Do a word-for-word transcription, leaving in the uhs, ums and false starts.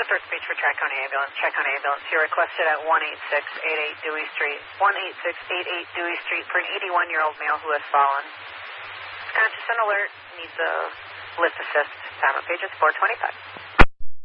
the first page for Tri-County Ambulance. Tri-County Ambulance, you're requested at one eight six eight eight Dewey Street. one eight six eight eight Dewey Street for an eighty-one-year-old male who has fallen. Conscious and alert, needs a lift assist. Time of page is four twenty-five.